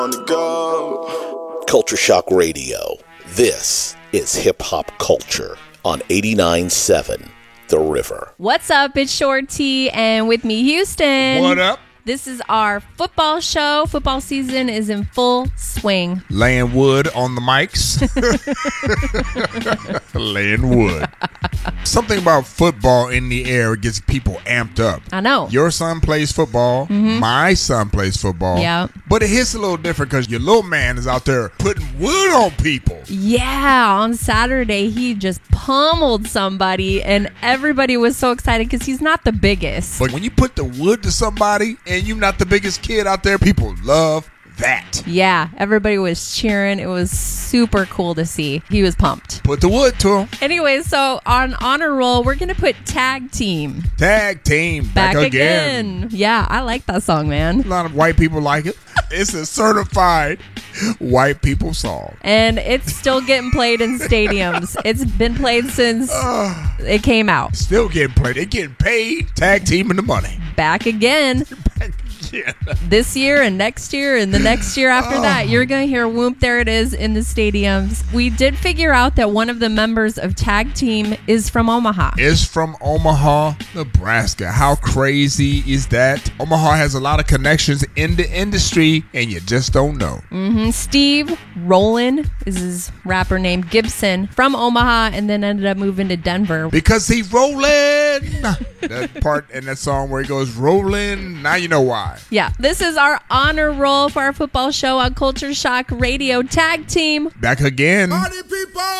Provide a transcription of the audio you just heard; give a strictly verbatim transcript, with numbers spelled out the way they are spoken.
On the go. Culture Shock Radio. This is Hip Hop Culture on eighty-nine point seven The River. What's up? It's Shorty, and with me, Houston. What up? This is our football show. Football season is in full swing. Laying wood on the mics. Laying wood. Something about football in the air gets people amped up. I know. Your son plays football. Mm-hmm. My son plays football. Yeah. But it hits a little different because your little man is out there putting wood on people. Yeah. On Saturday, he just pummeled somebody, and everybody was so excited because he's not the biggest. But when you put the wood to somebody and you're not the biggest kid out there, people love that. Yeah, everybody was cheering. It was super cool to see. He was pumped. Put the wood to him. Anyway, so on Honor Roll, we're going to put Tag Team. Tag Team. Back, Back again. again. Yeah, I like that song, man. A lot of white people like it. It's a certified white people song. And it's still getting played in stadiums. It's been played since uh, it came out. Still getting played. They're getting paid. Tag teaming the money. Back again. Back again. This year and next year and the next year after oh. that, you're going to hear Whoop, there it is in the stadiums. We did figure out that one of the members of Tag Team is from Omaha. Is from Omaha, Nebraska. How crazy is that? Omaha has a lot of connections in the industry, and you just don't know. Mm-hmm. Steve Rowland is his rapper name, Gibson, from Omaha, and then ended up moving to Denver. Because he's rolling. That part in that song where he goes, rolling. Now you know why. Yeah. This is our honor roll for our football show on Culture Shock Radio. Tag Team. Back again. Party people.